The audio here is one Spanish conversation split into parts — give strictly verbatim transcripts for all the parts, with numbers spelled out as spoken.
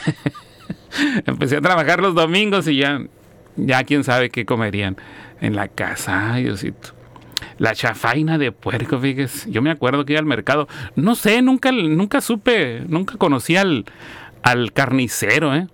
Empecé a trabajar los domingos y ya, ya quién sabe qué comerían en la casa. Ay, Diosito. La chafaina de puerco, fíjese. Yo me acuerdo que iba al mercado. No sé, nunca, nunca supe, nunca conocí al, al carnicero, ¿eh?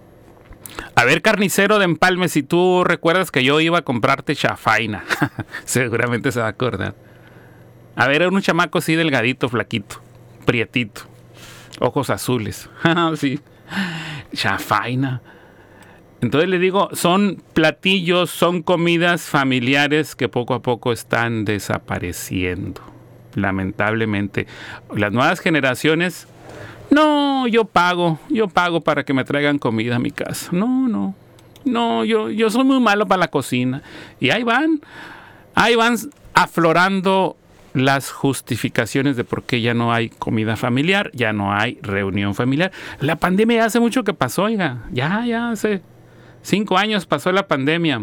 A ver, carnicero de Empalme, si tú recuerdas que yo iba a comprarte chafaina. Seguramente se va a acordar. A ver, era un chamaco así delgadito, flaquito, prietito, ojos azules. Sí, chafaina. Entonces le digo, son platillos, son comidas familiares que poco a poco están desapareciendo. Lamentablemente. Las nuevas generaciones, no, yo pago, yo pago para que me traigan comida a mi casa. No, no, no, yo, yo soy muy malo para la cocina. Y ahí van, ahí van aflorando las justificaciones de por qué ya no hay comida familiar, ya no hay reunión familiar. La pandemia ya hace mucho que pasó, oiga, ya, ya hace cinco años pasó la pandemia.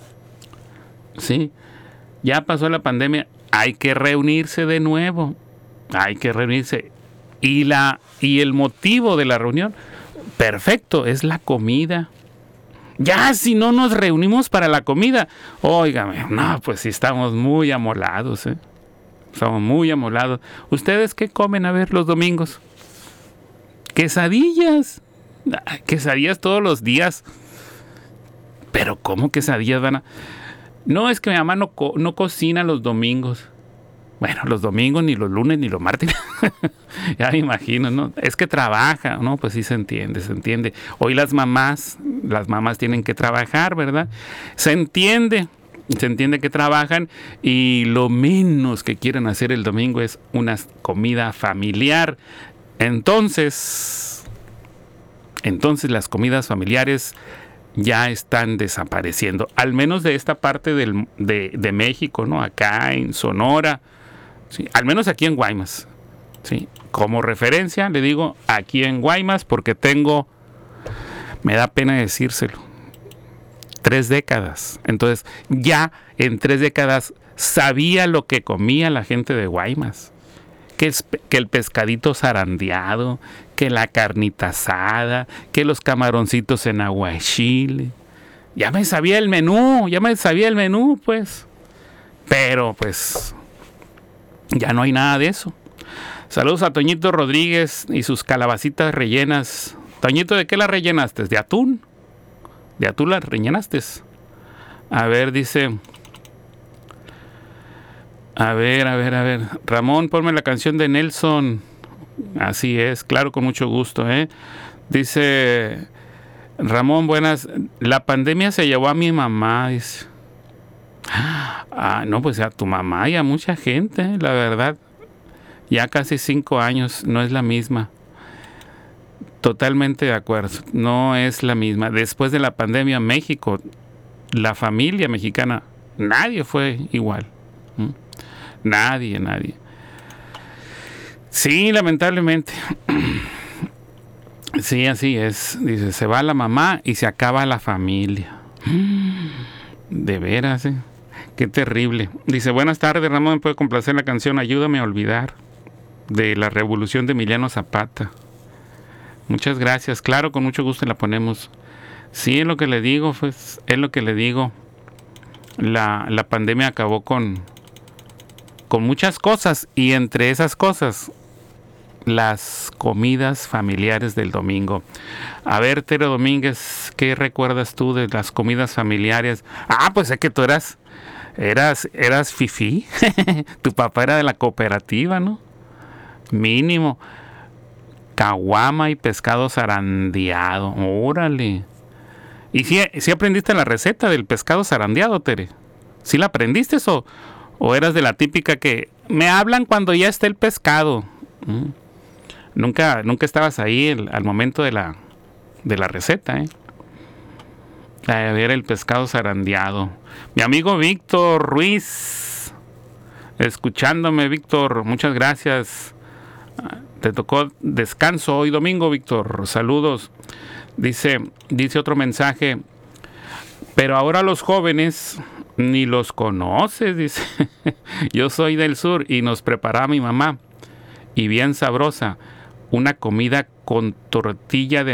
Sí, ya pasó la pandemia. Hay que reunirse de nuevo. Hay que reunirse. Y, la, y el motivo de la reunión, perfecto, es la comida. Ya si no nos reunimos para la comida, óigame, no, pues sí estamos muy amolados, ¿eh? Estamos muy amolados. ¿Ustedes qué comen, a ver, los domingos? Quesadillas. Quesadillas todos los días. Pero ¿cómo quesadillas van a...? No, es que mi mamá no, co- no cocina los domingos. Bueno, los domingos, ni los lunes, ni los martes. Ya me imagino, ¿no? Es que trabaja, ¿no? Pues sí se entiende, se entiende. Hoy las mamás, las mamás tienen que trabajar, ¿verdad? Se entiende, se entiende que trabajan y lo menos que quieren hacer el domingo es una comida familiar. Entonces, entonces las comidas familiares ya están desapareciendo, al menos de esta parte del, de, de México, ¿no? Acá en Sonora, ¿sí? Al menos aquí en Guaymas, ¿sí? Como referencia, le digo aquí en Guaymas, porque tengo, me da pena decírselo, tres décadas. Entonces, ya en tres décadas sabía lo que comía la gente de Guaymas. Que, es, que el pescadito zarandeado, que la carnita asada, que los camaroncitos en aguachile. Ya me sabía el menú, ya me sabía el menú, pues. Pero, pues, ya no hay nada de eso. Saludos a Toñito Rodríguez y sus calabacitas rellenas. Toñito, ¿de qué las rellenaste? ¿De atún? ¿De atún las rellenaste? A ver, dice... A ver, a ver, a ver. Ramón, ponme la canción de Nelson. Así es, claro, con mucho gusto, ¿eh? Dice Ramón, buenas. La pandemia se llevó a mi mamá, dice. Ah, no, pues a tu mamá y a mucha gente, la verdad. Ya casi cinco años, no es la misma. Totalmente de acuerdo, no es la misma. Después de la pandemia, México, la familia mexicana, nadie fue igual. ¿Mm? Nadie, nadie. Sí, lamentablemente. Sí, así es. Dice, se va la mamá y se acaba la familia. De veras, ¿eh? Qué terrible. Dice, buenas tardes, Ramón, ¿me puede complacer la canción Ayúdame a olvidar? De la Revolución de Emiliano Zapata. Muchas gracias. Claro, con mucho gusto la ponemos. Sí, es lo que le digo, pues, es lo que le digo. La, la pandemia acabó con... con muchas cosas, y entre esas cosas, las comidas familiares del domingo. A ver, Tere Domínguez, ¿qué recuerdas tú de las comidas familiares? Ah, pues es que tú eras, eras, eras fifí. Tu papá era de la cooperativa, ¿no? Mínimo. Caguama y pescado zarandeado. Órale. ¿Y si, si aprendiste la receta del pescado zarandeado, Tere? ¿Sí la aprendiste o...? ¿O eras de la típica que me hablan cuando ya está el pescado? ¿Mm? Nunca, nunca estabas ahí el, al momento de la, de la receta, ¿eh? A ver, el pescado zarandeado. Mi amigo Víctor Ruiz, escuchándome, Víctor, muchas gracias. Te tocó descanso hoy domingo, Víctor. Saludos. Dice, dice otro mensaje. Pero ahora los jóvenes... ni los conoces, dice. Yo soy del sur y nos preparaba mi mamá, y bien sabrosa, una comida con tortilla de